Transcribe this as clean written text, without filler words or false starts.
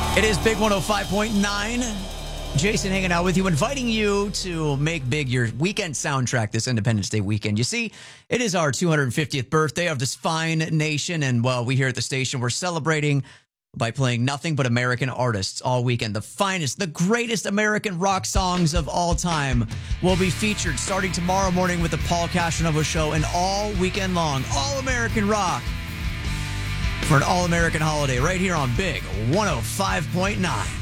It is Big 105.9. Jason hanging out with you, inviting you to make big your weekend soundtrack this Independence Day weekend. You see, it is our 250th birthday of this fine nation, and well, we here at the station, we're celebrating by playing nothing but American artists all weekend. The finest, the greatest American rock songs of all time will be featured starting tomorrow morning with the Paul Casanova Show and all weekend long. All American rock for an all-American holiday right here on Big 105.9.